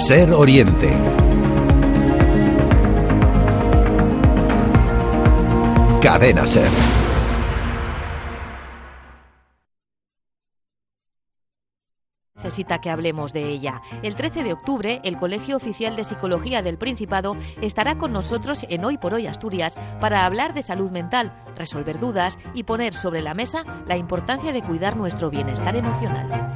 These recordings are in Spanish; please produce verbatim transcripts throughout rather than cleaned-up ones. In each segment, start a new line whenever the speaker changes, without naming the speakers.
Ser Oriente. Cadena Ser.
Necesita que hablemos de ella. El trece de octubre, el Colegio Oficial de Psicología del Principado estará con nosotros en Hoy por Hoy Asturias para hablar de salud mental, resolver dudas y poner sobre la mesa la importancia de cuidar nuestro bienestar emocional.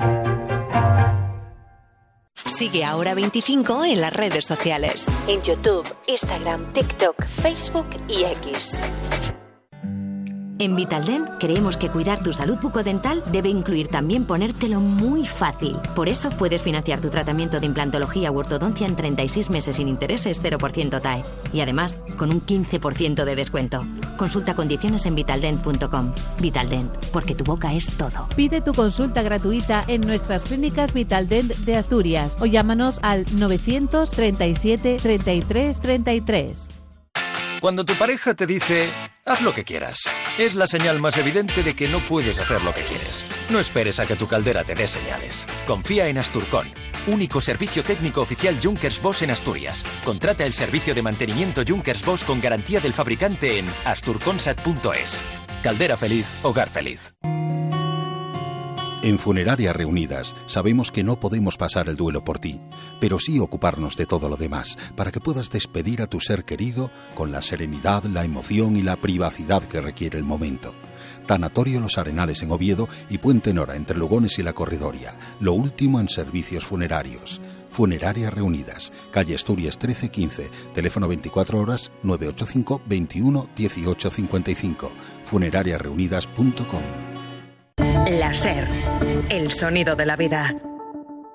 Sigue Ahora veinticinco en las redes sociales. En YouTube, Instagram, TikTok, Facebook y X. En Vitaldent creemos que cuidar tu salud bucodental debe incluir también ponértelo muy fácil. Por eso puedes financiar tu tratamiento de implantología u ortodoncia en treinta y seis meses sin intereses, cero por ciento T A E. Y además, con un quince por ciento de descuento. Consulta condiciones en vitaldent punto com. Vitaldent, porque tu boca es todo.
Pide tu consulta gratuita en nuestras clínicas Vitaldent de Asturias o llámanos al novecientos treinta y siete treinta y tres treinta y tres.
Cuando tu pareja te dice, haz lo que quieras, es la señal más evidente de que no puedes hacer lo que quieres. No esperes a que tu caldera te dé señales. Confía en Asturcon, único servicio técnico oficial Junkers Bosch en Asturias. Contrata el servicio de mantenimiento Junkers Bosch con garantía del fabricante en asturconsat punto es. Caldera feliz, hogar feliz.
En Funerarias Reunidas sabemos que no podemos pasar el duelo por ti, pero sí ocuparnos de todo lo demás, para que puedas despedir a tu ser querido con la serenidad, la emoción y la privacidad que requiere el momento. Tanatorio Los Arenales en Oviedo y Puente Nora entre Lugones y La Corredoria. Lo último en servicios funerarios. Funerarias Reunidas, calle Asturias trece quince, teléfono veinticuatro horas nueve ocho cinco veintiuno dieciocho cincuenta y cinco, funerarias reunidas punto com.
La Ser, el sonido de la vida.